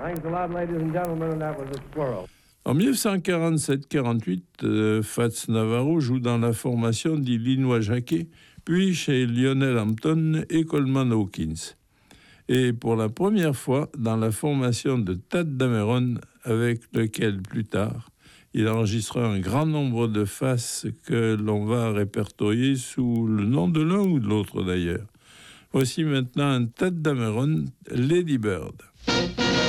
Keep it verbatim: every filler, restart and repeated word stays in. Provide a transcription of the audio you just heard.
Thanks a lot, ladies and gentlemen, and that was a squirrel. En dix-neuf cent quarante-sept quarante-huit, euh, Fats Navarro joue dans la formation d'Illinois Jacquet, puis chez Lionel Hampton et Coleman Hawkins. Et pour la première fois dans la formation de Tadd Dameron, avec lequel plus tard il enregistrera un grand nombre de faces que l'on va répertorier sous le nom de l'un ou de l'autre d'ailleurs. Voici maintenant un Tadd Dameron, Lady Bird.